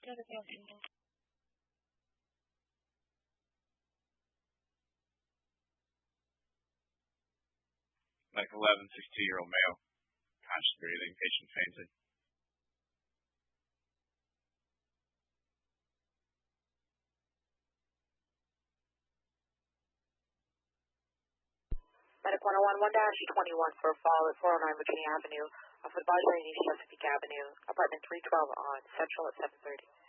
Like 11, 16-year-old male, conscious breathing, patient fainted. Medic 1011-21 for a fall at 409 Virginia Avenue, off of Advisory East Chesapeake Avenue, apartment 312 on Central at 7:30.